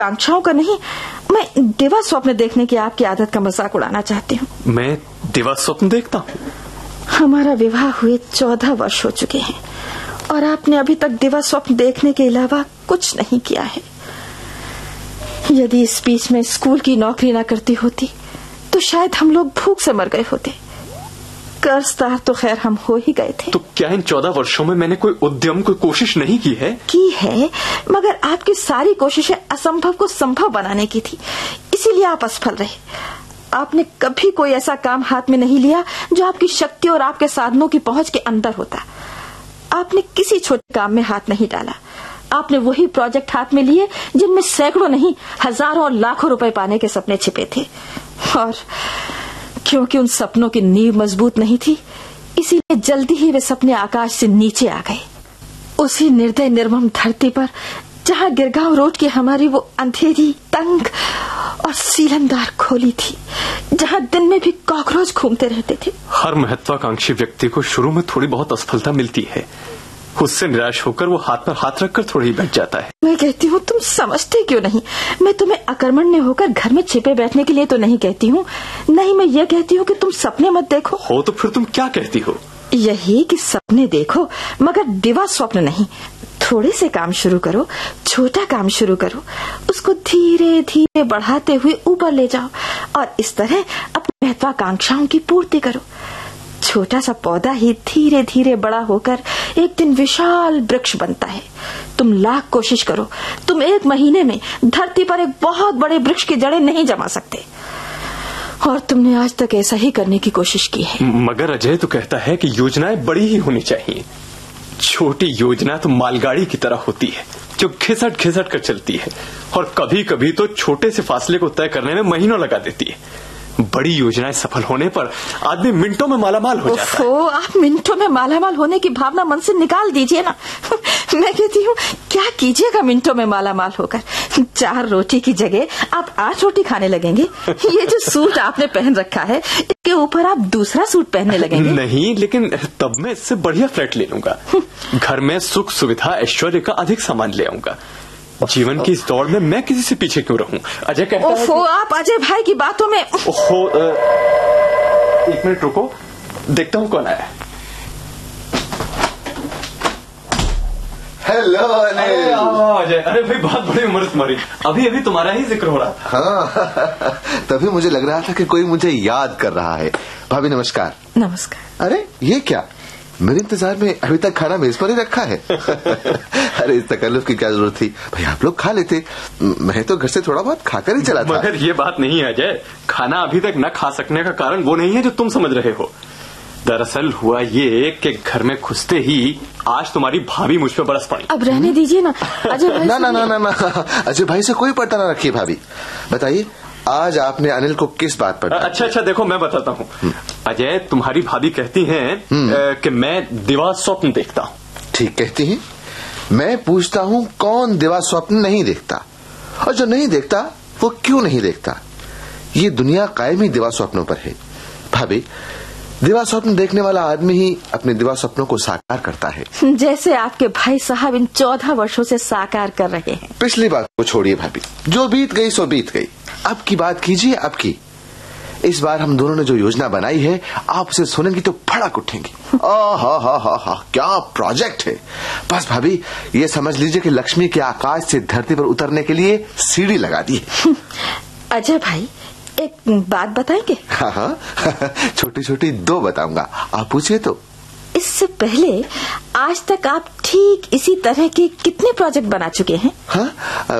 आकांक्षाओं का नहीं, मैं दिवा स्वप्न देखने की आपकी आदत का मजाक उड़ाना चाहती हूँ। मैं दिवा स्वप्न देखता हूँ? हमारा विवाह हुए 14 वर्ष हो चुके हैं और आपने अभी तक दिवा स्वप्न देखने के अलावा कुछ नहीं किया है। यदि इस बीच में स्कूल की नौकरी न करती होती तो शायद हम लोग भूख से मर गए होते। कर्जदार तो खैर हम हो ही गए थे। तो क्या इन 14 वर्षों में मैंने कोई उद्यम, कोई कोशिश नहीं की है? की है, मगर आपकी सारी कोशिशें असंभव को संभव बनाने की थी, इसीलिए आप असफल रहे। आपने कभी कोई ऐसा काम हाथ में नहीं लिया जो आपकी शक्ति और आपके साधनों की पहुंच के अंदर होता। आपने किसी छोटे काम में हाथ नहीं डाला। आपने वही प्रोजेक्ट हाथ में लिए जिनमें सैकड़ों नहीं, हजारों और लाखों रुपए पाने के सपने छिपे थे। और क्योंकि उन सपनों की नींव मजबूत नहीं थी, इसीलिए जल्दी ही वे सपने आकाश से नीचे आ गए। उसी निर्दय निर्मम धरती पर जहाँ गिरगांव रोड की हमारी वो अंधेरी, तंग और सीलनदार खोली थी, जहाँ दिन में भी कॉकरोच घूमते रहते थे। हर महत्वाकांक्षी व्यक्ति को शुरू में थोड़ी बहुत असफलता मिलती है, उससे निराश होकर वो हाथ पर हाथ रखकर थोड़ा ही बैठ जाता है। मैं कहती हूँ, तुम समझते क्यों नहीं? मैं तुम्हें अकर्मण्य होकर घर में छिपे बैठने के लिए तो नहीं कहती हूँ। नहीं, मैं ये कहती हूँ कि तुम सपने मत देखो। हो तो फिर तुम क्या कहती हो? यही कि सपने देखो, मगर दिवा स्वप्न नहीं। थोड़े से काम शुरू करो, छोटा काम शुरू करो, उसको धीरे धीरे बढ़ाते हुए ऊपर ले जाओ और इस तरह अपनी महत्वाकांक्षाओं की पूर्ति करो। छोटा सा पौधा ही धीरे धीरे बड़ा होकर एक दिन विशाल वृक्ष बनता है। तुम लाख कोशिश करो, तुम 1 महीने में धरती पर एक बहुत बड़े वृक्ष की जड़ें नहीं जमा सकते। और तुमने आज तक ऐसा ही करने की कोशिश की है। मगर अजय तो कहता है कि योजनाएं बड़ी ही होनी चाहिए। छोटी योजना तो मालगाड़ी की तरह होती है जो घिसट घिसट कर चलती है और कभी कभी तो छोटे से फासले को तय करने में महीनों लगा देती है। बड़ी योजनाएं सफल होने पर आदमी मिनटों में मालामाल हो जाता है। आप मिनटों में मालामाल होने की भावना मन से निकाल दीजिए ना। मैं कहती हूँ, क्या कीजिएगा मिनटों में मालामाल होकर? 4 रोटी की जगह आप 8 रोटी खाने लगेंगे। ये जो सूट आपने पहन रखा है, इसके ऊपर आप दूसरा सूट पहनने लगेंगे। नहीं, लेकिन तब मैं इससे बढ़िया फ्लैट ले लूंगा। घर में सुख सुविधा ऐश्वर्य का अधिक सामान ले आऊंगा। जीवन की इस दौड़ में मैं किसी से पीछे क्यों रहूं? अजय कहता है कि... आप अजय भाई की बातों में... एक मिनट रुको, देखता हूँ कौन आया। हेलो अजय। अरे भाई, बहुत बड़ी उम्र तुम्हारी, अभी अभी तुम्हारा ही जिक्र हो रहा था। हाँ, तभी मुझे लग रहा था कि कोई मुझे याद कर रहा है। भाभी नमस्कार। नमस्कार। अरे ये क्या, मेरे इंतजार में अभी तक खाना मेज पर ही रखा है। अरे इस तकल्लुफ की क्या जरूरत थी? भाई आप लोग खा लेते, मैं तो घर से थोड़ा बहुत खाकर ही चला था। मगर ये बात नहीं है अजय, खाना अभी तक न खा सकने का कारण वो नहीं है जो तुम समझ रहे हो। दरअसल हुआ ये कि घर में घुसते ही आज तुम्हारी भाभी मुझ पे बरस पड़ी। अब रहने दीजिए ना अजय भाई। ना, अजय भाई से कोई पर्दा न रखिए। भाभी बताइए, आज आपने अनिल को किस बात पर? अच्छा देखो, मैं बताता हूँ। अजय, तुम्हारी भाभी कहती हैं कि मैं दिवा स्वप्न देखता हूँ। ठीक कहती हैं। मैं पूछता हूँ, कौन दिवा स्वप्न नहीं देखता? और जो नहीं देखता वो क्यों नहीं देखता? ये दुनिया कायम ही दिवा स्वप्नों पर है। भाभी, दिवा स्वप्न देखने वाला आदमी ही अपने दिवा स्वप्नों को साकार करता है, जैसे आपके भाई साहब इन 14 वर्षों से साकार कर रहे हैं। पिछली बात को छोड़िए भाभी, जो बीत गई सो बीत गई। अब की बात कीजिए। अब की इस बार हम दोनों ने जो योजना बनाई है, आप उसे सुनेंगी तो फड़क उठेंगी। हा, क्या प्रोजेक्ट है। बस भाभी, ये समझ लीजिए कि लक्ष्मी के आकाश से धरती पर उतरने के लिए सीढ़ी लगा दी है। अजय भाई, एक बात बताएंगे? हाँ, छोटी छोटी 2 बताऊंगा, आप पूछिए तो। इससे पहले आज तक आप ठीक इसी तरह के कितने प्रोजेक्ट बना चुके हैं? हाँ,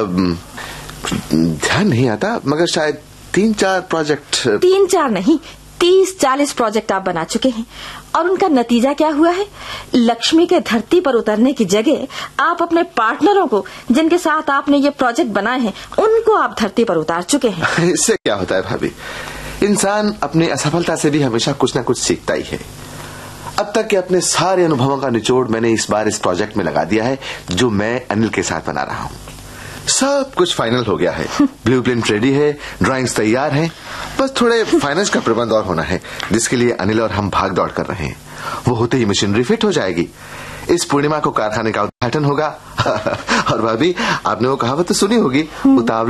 ध्यान नहीं आता, मगर शायद 3-4 प्रोजेक्ट। 3-4 नहीं, 30-40 प्रोजेक्ट आप बना चुके हैं। और उनका नतीजा क्या हुआ है? लक्ष्मी के धरती पर उतरने की जगह आप अपने पार्टनरों को, जिनके साथ आपने ये प्रोजेक्ट बनाए हैं, उनको आप धरती पर उतार चुके हैं। इससे क्या होता है भाभी, इंसान अपनी असफलता से भी हमेशा कुछ न कुछ सीखता ही है। अब तक के अपने सारे अनुभवों का निचोड़ मैंने इस बार इस प्रोजेक्ट में लगा दिया है, जो मैं अनिल के साथ बना रहा हूँ। सब कुछ फाइनल हो गया है, ब्लूप्रिंट रेडी है, ड्राइंग्स तैयार हैं, बस थोड़े फाइनेंस का प्रबंध और होना है, जिसके लिए अनिल और हम भाग दौड़ कर रहे हैं। वो होते ही मशीनरी फिट हो जाएगी। इस पूर्णिमा को कारखाने का उद्घाटन होगा। और भाभी, आपने वो कहावत तो सुनी होगी, उतावले